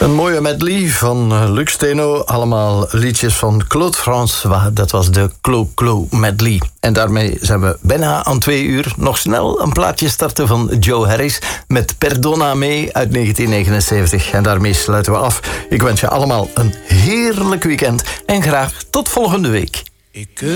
Een mooie medley van Luc Steno. Allemaal liedjes van Claude François. Dat was de Clo-Clo medley. En daarmee zijn we bijna aan 2 uur. Nog snel een plaatje starten van Joe Harris met Perdona-me uit 1979. En daarmee sluiten we af. Ik wens je allemaal een heerlijk weekend. En graag tot volgende week.